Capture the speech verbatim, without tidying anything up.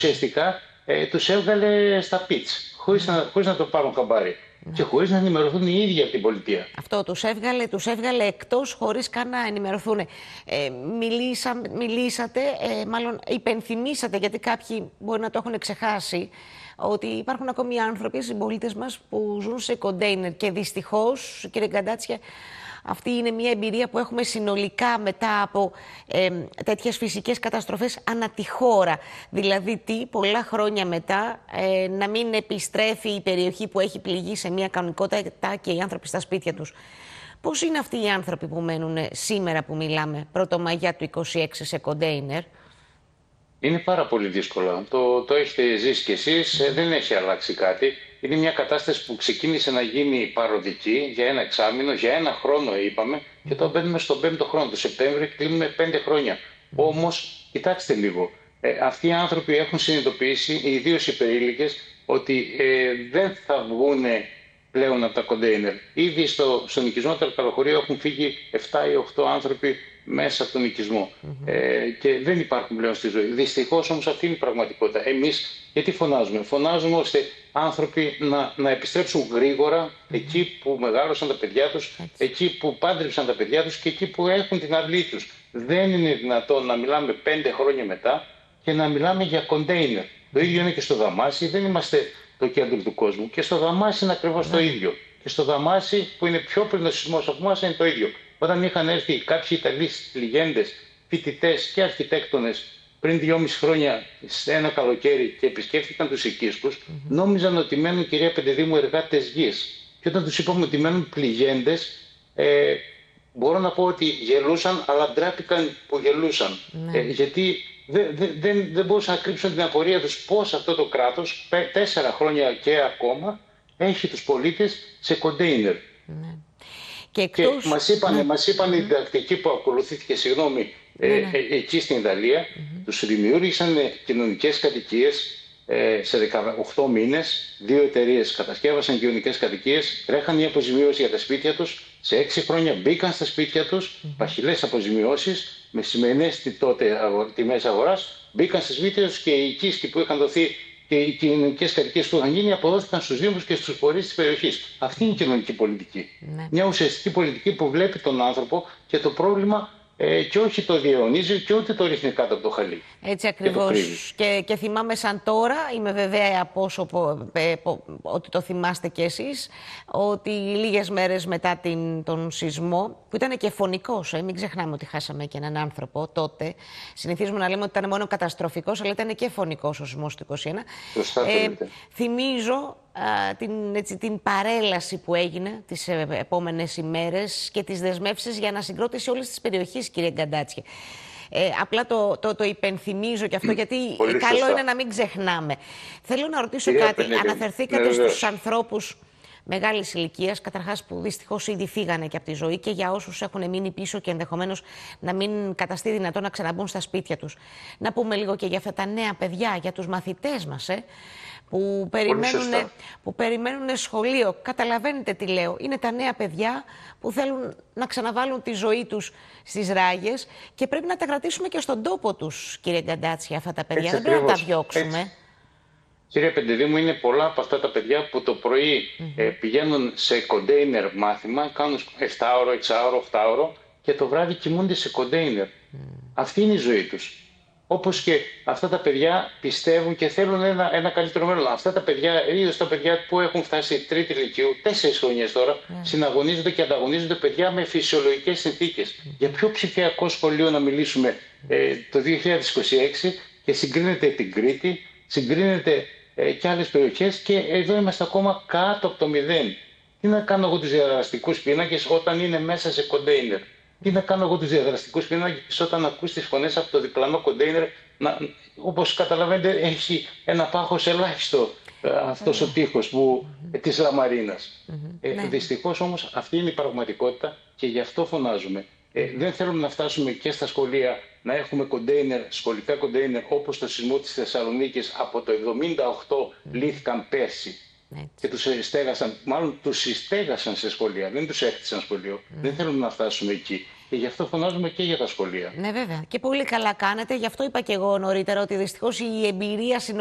ουσιαστικά ε, τους έβγαλε στα πιτς, χωρίς, mm. να, χωρίς να το πάρουν χαμπάρι mm. και χωρίς να ενημερωθούν οι ίδιοι από την πολιτεία. Αυτό τους έβγαλε, τους έβγαλε εκτός χωρίς καν να ενημερωθούν. Ε, μιλήσα, μιλήσατε, ε, μάλλον υπενθυμίσατε, γιατί κάποιοι μπορεί να το έχουν ξεχάσει, ότι υπάρχουν ακόμη άνθρωποι, συμπολίτες μας, που ζουν σε κοντέινερ και δυστυχώς, κύριε Γκαντάτσια, αυτή είναι μια εμπειρία που έχουμε συνολικά μετά από ε, τέτοιες φυσικές καταστροφές ανά τη χώρα. Δηλαδή, τι, πολλά χρόνια μετά ε, να μην επιστρέφει η περιοχή που έχει πληγεί σε μια κανονικότητα και οι άνθρωποι στα σπίτια τους. Πώς είναι αυτοί οι άνθρωποι που μένουν σήμερα που μιλάμε, πρώτο Μαγιά του είκοσι έξι, σε κοντέινερ? Είναι πάρα πολύ δύσκολο. Το, το έχετε ζήσει κι εσείς, ε, δεν έχει αλλάξει κάτι. Είναι μια κατάσταση που ξεκίνησε να γίνει παροδική για ένα εξάμηνο, για ένα χρόνο είπαμε, και τώρα μπαίνουμε στον πέμπτο χρόνο. Το Σεπτέμβριο και κλείνουμε πέντε χρόνια. Όμως, κοιτάξτε λίγο, ε, αυτοί οι άνθρωποι έχουν συνειδητοποιήσει, ιδίως οι περίλικες, ότι ε, δεν θα βγουν πλέον από τα κοντέινερ. Ήδη στο, στον οικισμό του Αλκαλοχωρίου έχουν φύγει επτά ή οκτώ άνθρωποι μέσα από τον οικισμό. Mm-hmm. ε, και δεν υπάρχουν πλέον στη ζωή. Δυστυχώς όμως αυτή είναι η πραγματικότητα. Εμείς γιατί φωνάζουμε? Φωνάζουμε ώστε άνθρωποι να, να επιστρέψουν γρήγορα mm-hmm. εκεί που μεγάλωσαν τα παιδιά τους, mm-hmm. εκεί που πάντρεψαν τα παιδιά τους και εκεί που έχουν την αυλή τους. Δεν είναι δυνατόν να μιλάμε πέντε χρόνια μετά και να μιλάμε για κοντέινερ. Το ίδιο είναι και στο Δαμάσι. Δεν είμαστε το κέντρο του κόσμου. Και στο Δαμάσι είναι ακριβώς mm-hmm. το ίδιο. Και στο Δαμάσι, που είναι πιο πριν ο σεισμός από εμάς, είναι το ίδιο. Όταν είχαν έρθει κάποιοι Ιταλοί λιγέντες, φοιτητές και αρχιτέκτονες πριν δυόμιση χρόνια σε ένα καλοκαίρι και επισκέφθηκαν τους οικίσκους, mm-hmm. νόμιζαν ότι μένουν, κυρία Πεντεδήμου, εργάτες γης. Και όταν τους είπαμε ότι μένουν πληγέντες, ε, μπορώ να πω ότι γελούσαν, αλλά ντράπηκαν που γελούσαν. Mm-hmm. Ε, γιατί δεν, δεν, δεν μπορούσαν να κρύψουν την απορία τους πώς αυτό το κράτος, τέσσερα χρόνια και ακόμα, έχει τους πολίτες σε κοντέινερ. Mm-hmm. Και, εκτός... και μας είπαν, ναι. μας είπαν mm-hmm. η διδακτική που ακολουθήθηκε, συγγνώμη, ναι, ναι. Ε, ε, εκεί στην Ιταλία, mm-hmm. τους δημιούργησαν κοινωνικές κατοικίες ε, σε δεκαοκτώ μήνες. Δύο εταιρείες κατασκεύασαν κοινωνικές κατοικίες, τρέχανε η αποζημίωση για τα σπίτια τους. Σε έξι χρόνια μπήκαν στα σπίτια τους, mm-hmm. παχυλές αποζημιώσεις, με σημερινές τότε τιμές αγοράς, μπήκαν στα σπίτια τους και οι οικίσκοι που είχαν δοθεί και οι κοινωνικές κατοικίες που είχαν γίνει αποδόθηκαν στους δήμους και στους φορείς της περιοχής. Αυτή είναι η κοινωνική πολιτική. Ναι. Μια ουσιαστική πολιτική που βλέπει τον άνθρωπο και το πρόβλημα ε, και όχι το διαιωνίζει και ούτε το ρίχνει κάτω από το χαλί. Έτσι ακριβώς. Και, και, και θυμάμαι σαν τώρα, είμαι βεβαία από όσο πο, πε, πο, ότι το θυμάστε κι εσείς, ότι λίγες μέρες μετά την, τον σεισμό, που ήταν και φωνικός, ε, μην ξεχνάμε ότι χάσαμε και έναν άνθρωπο τότε. Συνηθίζουμε να λέμε ότι ήταν μόνο καταστροφικός, αλλά ήταν και φωνικός ο σεισμός του είκοσι ένα. Ε, θυμίζω α, την, έτσι, την παρέλαση που έγινε τις επόμενες ημέρες και τις δεσμεύσεις για ανασυγκρότηση όλης της περιοχής, κύριε Γκαντάτσια. Ε, απλά το, το, το υπενθυμίζω και αυτό, γιατί Πολύ καλό σωστά. είναι να μην ξεχνάμε. Θέλω να ρωτήσω Κυρία κάτι. Πενέδη. Αναφερθήκατε Ναι, στους ανθρώπους μεγάλης ηλικίας, καταρχάς που δυστυχώς ήδη φύγανε και από τη ζωή, και για όσους έχουν μείνει πίσω και ενδεχομένως να μην καταστεί δυνατό να ξαναμπούν στα σπίτια τους. Να πούμε λίγο και για αυτά τα νέα παιδιά, για τους μαθητές μας, ε, που περιμένουν, που περιμένουν σχολείο. Καταλαβαίνετε τι λέω. Είναι τα νέα παιδιά που θέλουν να ξαναβάλουν τη ζωή τους στις ράγες και πρέπει να τα κρατήσουμε και στον τόπο τους, κύριε Γκαντάτσια, αυτά τα παιδιά. Έτσι, δεν πρέπει να τα ακριβώς. διώξουμε. Έτσι. Κύριε Πεντεδήμου, είναι πολλά από αυτά τα παιδιά που το πρωί mm-hmm. ε, πηγαίνουν σε κοντέινερ μάθημα, κάνουν επτάωρο, εξάωρο, οχτάωρο και το βράδυ κοιμούνται σε κοντέινερ. Mm. Αυτή είναι η ζωή τους. Όπως και αυτά τα παιδιά πιστεύουν και θέλουν ένα, ένα καλύτερο μέλλον. Αυτά τα παιδιά, είδος τα παιδιά που έχουν φτάσει τρίτη ηλικίου, τέσσερις χρονιές τώρα, yeah. συναγωνίζονται και ανταγωνίζονται παιδιά με φυσιολογικές συνθήκες. Mm. Για ποιο ψηφιακό σχολείο να μιλήσουμε ε, το δύο χιλιάδες είκοσι έξι και συγκρίνεται την Κρήτη, συγκρίνεται ε, και άλλες περιοχές και εδώ είμαστε ακόμα κάτω από το μηδέν. Τι να κάνω εγώ τους διαδραστικούς πίνακες όταν είναι μέσα σε κοντέινερ? Τι να κάνω εγώ τους διαδραστικούς πίνακες όταν ακούς τις φωνές από το διπλανό κοντέινερ? Να, όπως καταλαβαίνετε, έχει ένα πάχος ελάχιστο ε, αυτός mm-hmm. ο τείχος που, ε, της λαμαρίνας. Mm-hmm. Ε, ναι. Δυστυχώς όμως αυτή είναι η πραγματικότητα και γι' αυτό φωνάζουμε. Ε, δεν θέλουμε να φτάσουμε και στα σχολεία να έχουμε κοντέινερ, σχολικά κοντέινερ, όπως το σεισμό της Θεσσαλονίκης από το εβδομήντα οκτώ mm. λύθηκαν πέρσι. Έτσι. Και τους στέγασαν, μάλλον τους συστέγασαν σε σχολεία, δεν τους έχτισαν σχολείο. Mm. Δεν θέλουμε να φτάσουμε εκεί. Και γι' αυτό φωνάζουμε και για τα σχολεία. Ναι, βέβαια. Και πολύ καλά κάνετε. Γι' αυτό είπα και εγώ νωρίτερα ότι δυστυχώς η εμπειρία